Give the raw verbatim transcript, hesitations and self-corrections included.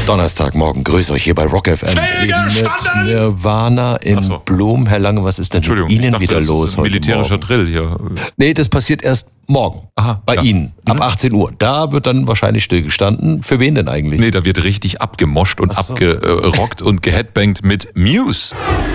Donnerstagmorgen, grüße euch hier bei Rock F M. Mit Nirvana in so. Blum. Herr Lange, was ist denn mit Ihnen dachte, wieder das los ist ein heute militärischer Morgen? Drill hier. Nee, das passiert erst morgen. Aha, bei ja. Ihnen, ab mhm. achtzehn Uhr. Da wird dann wahrscheinlich stillgestanden. Für wen denn eigentlich? Nee, da wird richtig abgemoscht und so. abgerockt und geheadbangt mit Muse.